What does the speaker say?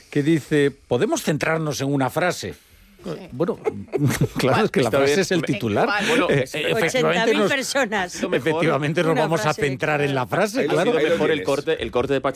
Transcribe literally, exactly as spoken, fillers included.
que dice, ¿podemos centrarnos en una frase? Sí. Bueno, claro, es que la frase es el titular. Bueno, Eh, ochenta mil nos, personas. efectivamente nos Una vamos a frase, centrar claro. en la frase, Ahí lo- claro. ahí lo mejor el tienes. corte, el corte de Pachi